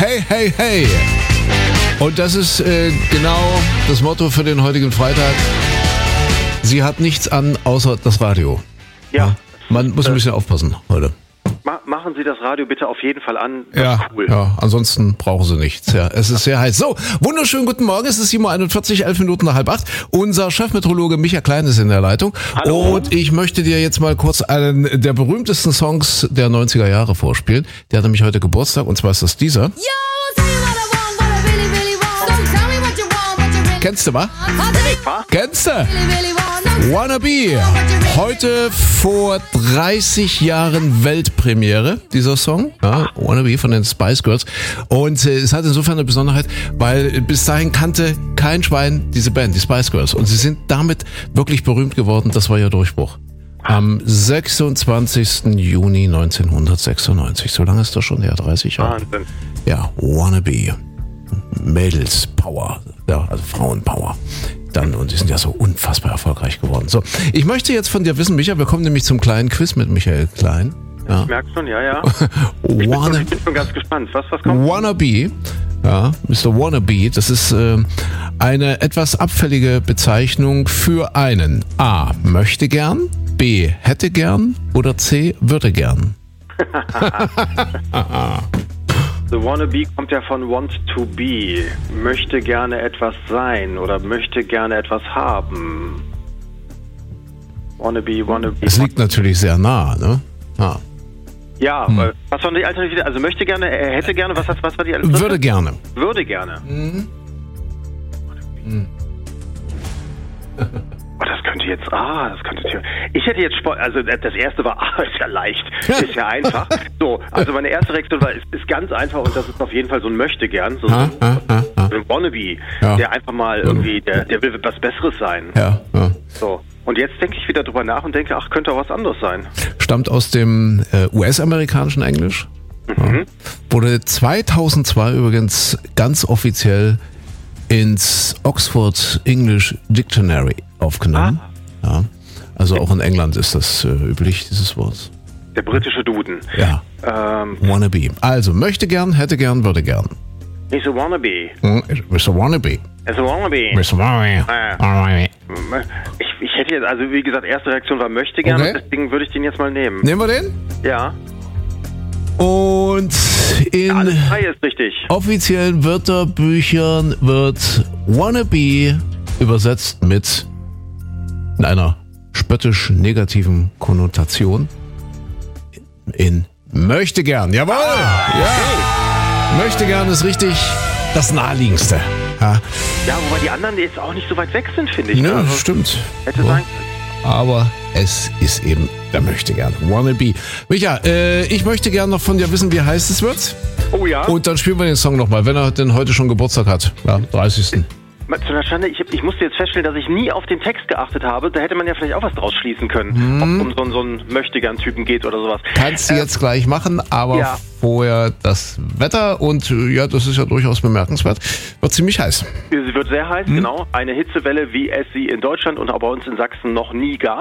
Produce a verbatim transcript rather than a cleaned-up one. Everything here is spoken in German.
Hey, hey, hey. Und das ist äh, genau das Motto für den heutigen Freitag. Sie hat nichts an, außer das Radio. Ja. ja. Man muss ein bisschen aufpassen heute. Ma- machen Sie das Radio bitte auf jeden Fall an. Das ja, ist cool. ja, ansonsten brauchen Sie nichts. Ja, es ist sehr heiß. So, wunderschönen guten Morgen. Es ist sieben Uhr einundvierzig, elf Minuten nach halb acht. Unser Chefmeteorologe Micha Klein ist in der Leitung. Hallo. Und ich möchte dir jetzt mal kurz einen der berühmtesten Songs der neunziger Jahre vorspielen. Der hat nämlich heute Geburtstag und zwar ist das dieser. Kennst du, wa? Kennst du? Wannabe. Heute vor dreißig Jahren Weltpremiere, dieser Song. Ja, Wannabe von den Spice Girls. Und äh, es hat insofern eine Besonderheit, weil bis dahin kannte kein Schwein diese Band, die Spice Girls. Und sie sind damit wirklich berühmt geworden. Das war ihr Durchbruch. Am sechsundzwanzigsten Juni neunzehnhundertsechsundneunzig. So lange ist das schon her, dreißig Jahre. Wahnsinn. Ja, Wannabe. Mädels Power. Ja, also Frauenpower. Dann, und die sind ja so unfassbar erfolgreich geworden. So, ich möchte jetzt von dir wissen, Micha, wir kommen nämlich zum kleinen Quiz mit Michael Klein. Ja. Ich merke schon, ja, ja. Ich bin, Wanna, schon, ich bin schon ganz gespannt. Was, was kommt? Wannabe, ja, Mister Wannabe, das ist äh, eine etwas abfällige Bezeichnung für einen A, möchte gern, B, hätte gern oder C, würde gern. The Wannabe kommt ja von want to be. Möchte gerne etwas sein oder möchte gerne etwas haben. Wannabe, wannabe. Es liegt natürlich sehr nah, ne? Ja. Ja, hm. Was waren die Alternative? Also möchte gerne, er hätte gerne, was, was war die Alternative? Würde gerne. Würde gerne. Mhm. Mhm. Oh, das könnte jetzt, ah, das könnte, ich hätte jetzt, also das erste war, ah, ist ja leicht, ist ja einfach. So, also meine erste Reaktion war, ist, ist ganz einfach und das ist auf jeden Fall so ein Möchtegern, so, ha, ha, ha, ha. so ein Wannabe, ja. der einfach mal irgendwie, der, der will was Besseres sein. Ja, ja. So, und jetzt denke ich wieder drüber nach und denke, ach, könnte auch was anderes sein. Stammt aus dem äh, U S-amerikanischen Englisch. Mhm. Ja. Wurde zweitausendzwei übrigens ganz offiziell ins Oxford English Dictionary aufgenommen. Ah. Ja. Also auch in England ist das äh, üblich, dieses Wort. Der britische Duden. Ja. Ähm. Wannabe. Also, möchte gern, hätte gern, würde gern. Mister Wannabe. Mister Wannabe. Mister Wannabe. Mister Wannabe. Ah. Ich, ich hätte jetzt, also wie gesagt, erste Reaktion war möchte gern, okay. Deswegen würde ich den jetzt mal nehmen. Nehmen wir den? Ja. Und in ja, alles drei ist richtig. Offiziellen Wörterbüchern wird Wannabe übersetzt mit in einer spöttisch negativen Konnotation in möchte gern. Jawohl! Ah, ja. Okay. Möchte gern ist richtig das naheliegendste. Ja, ja, wobei die anderen jetzt auch nicht so weit weg sind, finde ich. Ja, also, stimmt. Hätte so. sein Aber es ist eben der möchte gern. Wannabe. Micha, äh, ich möchte gern noch von dir wissen, wie heiß es wird. Oh ja. Und dann spielen wir den Song nochmal, wenn er denn heute schon Geburtstag hat. Ja, dreißigsten Zu einer Schande, ich, ich musste jetzt feststellen, dass ich nie auf den Text geachtet habe. Da hätte man ja vielleicht auch was draus schließen können, hm. ob es um so, so einen Möchtegern-Typen geht oder sowas. Kannst du äh, jetzt gleich machen, aber ja. vorher das Wetter und ja, das ist ja durchaus bemerkenswert, wird ziemlich heiß. Sie wird sehr heiß, hm. genau. Eine Hitzewelle, wie es sie in Deutschland und auch bei uns in Sachsen noch nie gab.